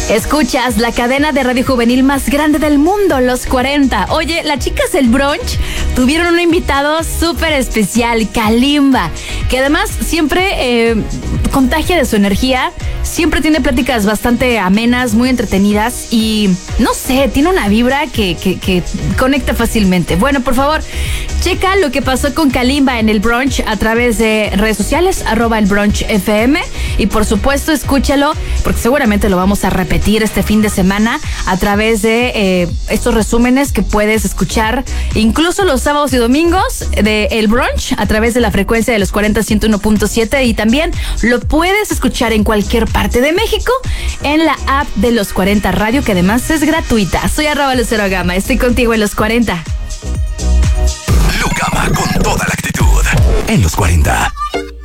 Escuchas la cadena de radio juvenil más grande del mundo, Los 40. Oye, las chicas del brunch tuvieron un invitado súper especial, Kalimba, que además siempre contagia de su energía, siempre tiene pláticas bastante amenas, muy entretenidas y, no sé, tiene una vibra que conecta fácilmente. Bueno, por favor, checa lo que pasó con Kalimba en el brunch a través de redes sociales, @elbrunchfm, y por supuesto escúchalo, porque seguramente lo vamos a repetir este fin de semana a través de estos resúmenes que puedes escuchar incluso los sábados y domingos de El Brunch a través de la frecuencia de los 40 101.7, y también lo puedes escuchar en cualquier parte de México en la app de Los 40 Radio, que además es gratuita. Soy @LuceroGama, estoy contigo en Los 40. Lu Gama con toda la actitud en Los 40.